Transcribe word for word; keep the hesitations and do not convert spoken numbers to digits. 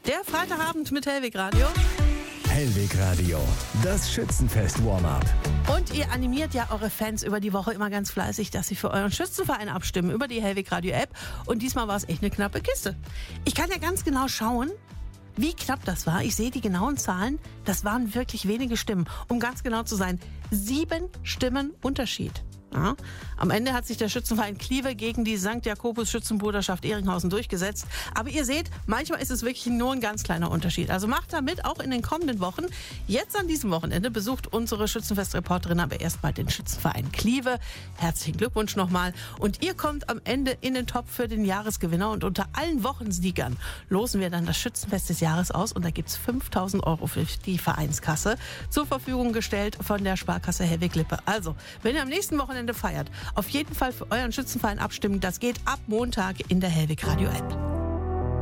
Der Freitagabend mit Hellwig Radio. Hellwig Radio, das Schützenfest-Warm-up. Und ihr animiert ja eure Fans über die Woche immer ganz fleißig, dass sie für euren Schützenverein abstimmen über die Hellwig Radio App. Und diesmal war es echt eine knappe Kiste. Ich kann ja ganz genau schauen, wie knapp das war. Ich sehe die genauen Zahlen. Das waren wirklich wenige Stimmen. Um ganz genau zu sein, sieben Stimmen Unterschied. Ja. Am Ende hat sich der Schützenverein Kliewe gegen die Sankt Jakobus Schützenbruderschaft Ehringhausen durchgesetzt. Aber ihr seht, manchmal ist es wirklich nur ein ganz kleiner Unterschied. Also macht da mit, auch in den kommenden Wochen. Jetzt an diesem Wochenende besucht unsere Schützenfest-Reporterin aber erstmal den Schützenverein Kliewe. Herzlichen Glückwunsch nochmal. Und ihr kommt am Ende in den Topf für den Jahresgewinner. Und unter allen Wochensiegern losen wir dann das Schützenfest des Jahres aus. Und da gibt's fünftausend Euro für die Vereinskasse zur Verfügung gestellt von der Sparkasse Hellwig-Lippe. Also, wenn ihr am nächsten Wochenende feiert, auf jeden Fall für euren Schützenverein abstimmen. Das geht ab Montag in der Hellwig Radio App.